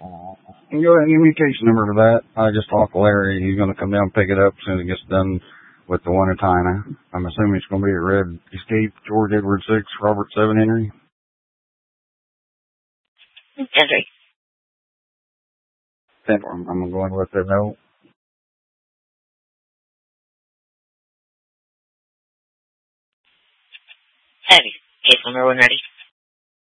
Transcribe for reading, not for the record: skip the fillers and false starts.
You go ahead and give me a case number for that. I just talked to Larry. He's going to come down and pick it up as soon as it gets done with the one at Tina. I'm assuming it's going to be at Red Escape, George Edward 6, Robert 7, Henry. Henry. I'm going with the note. Heavy. Case number 1 ready.